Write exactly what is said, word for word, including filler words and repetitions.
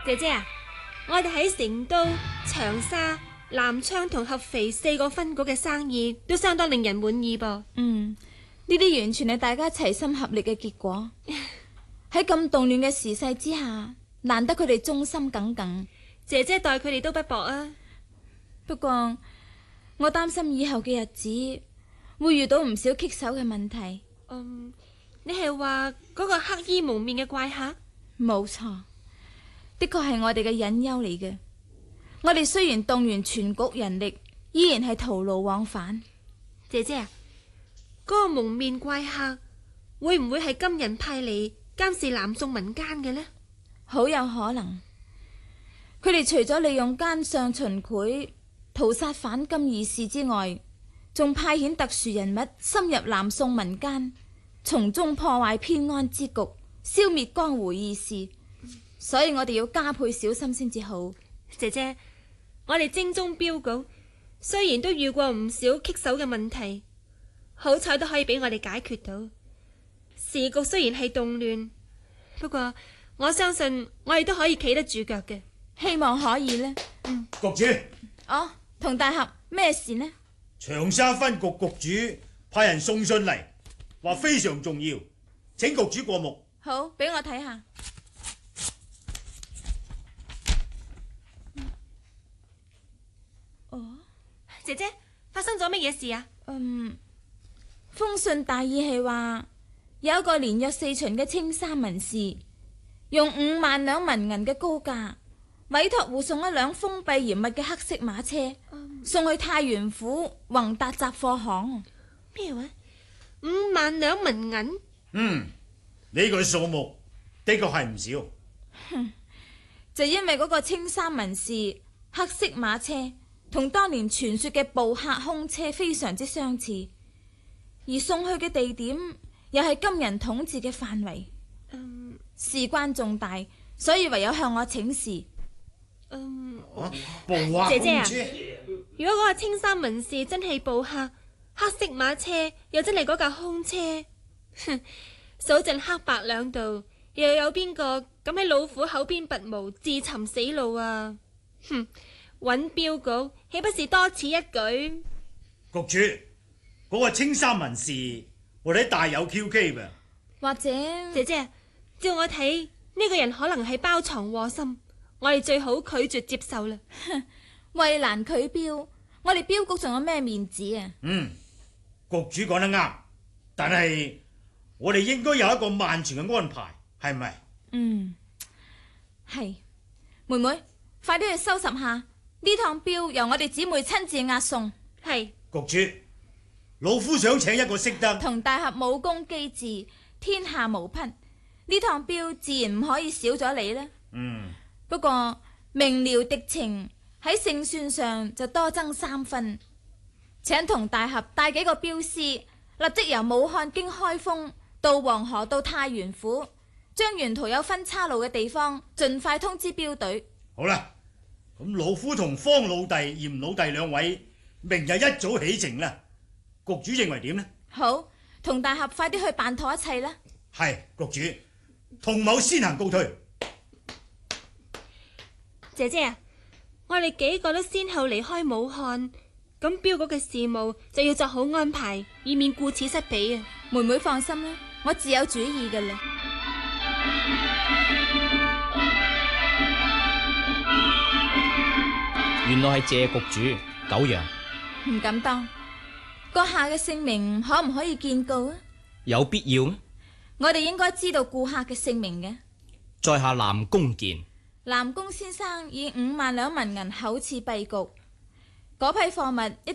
姐姐啊，我哋喺成都、長沙、南昌同合肥四個分局嘅生意都相當令人滿意噃。 嗯，呢啲完全係大家齊心合力嘅結果。喺咁動亂嘅時勢之下，難得佢哋忠心耿耿。 姐姐待佢哋都不薄啊。 不過我擔心以後嘅日子會遇到唔少棘手嘅問題。 嗯，你係話嗰個黑衣蒙面嘅怪客？ 冇錯，的確係我哋嘅隱憂嚟嘅。我哋雖然動員全局人力，依然係徒勞往返。 姐姐啊，嗰個蒙面怪客會唔會係金人派嚟監視南宋民間嘅呢？ 好有可能。佢哋除咗利用奸相秦檜屠殺反金義士之外，仲派遣特殊人物深入南宋民間，從中破壞偏安之局，消滅江湖義士。所以我哋要加倍小心先至好。 姐姐，我哋精忠鏢局雖然都遇過唔少棘手嘅問題，好彩都可以俾我哋解決到。時局雖然係動亂，不過我相信我哋都可以企得住腳嘅。 希望可以呢。 嗯， 局主。 哦，佟大俠，咩事呢？ 長沙分局局主派人送信嚟，話非常重要，請局主過目。 好，俾我睇下。哦， 姐姐，發生咗乜嘢事啊？ 嗯，封信大意係話有一個年約四旬嘅青衫文士，用五萬兩文銀嘅高價委託護送一輛封閉嚴密嘅黑色馬車，嗯、送去太原府宏達雜貨行。 咩話？五萬兩文銀？ 嗯，呢個數目的確係唔少。 哼，就因為嗰個青衫文士黑色馬車同當年傳說嘅捕客空車非常之相似，而送去嘅地點又係金人統治嘅範圍， 嗯， 事關重大，所以唯有向我請示。 嗯， 啊、捕客姐姐啊， 空車？ 如果嗰個青衫文士真係捕客，黑色馬車又真係嗰架空車，哼，數盡黑白兩道，又有邊個敢喺老虎口邊拔毛自尋死路啊？哼，揾鏢局豈不是多此一舉？ 局主，嗰、那個青衫文士，我哋大有蹊蹺噃。 或者姐姐，照我睇呢、這個人可能係包藏禍心，我哋最好拒絕接受啦。 為難拒標，我哋鏢局仲有咩面子啊？ 嗯，局主講得啱，但係我哋應該有一個萬全嘅安排，係咪？ 嗯，係。妹妹，快啲去收拾下呢趟鏢，由我哋姊妹親自押送。 係。 局主，老夫想請一個識得同大俠武功機智，天下無匹，呢趟鏢自然唔可以少咗你啦。 嗯， 不過明遼敵情喺勝算上就多增三分，請同大俠帶幾個鏢師，立即由武漢經開封到黃河到太原府，將沿途有分岔路嘅地方盡快通知鏢隊。 好啦，咁老夫同方老弟、嚴老弟兩位明日一早起程啦。局主認為點呢？ 好，同大俠快啲去辦妥一切啦。 係，局主，同某先行告退。 姐姐啊，我哋幾個都先後離開武漢，咁鏢局嘅事務就要作好安排，以免顧此失彼啊！ 妹妹放心啦，我自有主意㗎啦。 原來係謝局主九陽， 唔敢當。閣下嘅姓名可唔可以見告啊？ 有必要咩？ 我哋應該知道顧客嘅姓名嘅。 在下南宮健。 南宮先生以五萬兩文銀厚賜敝局，嗰批貨物一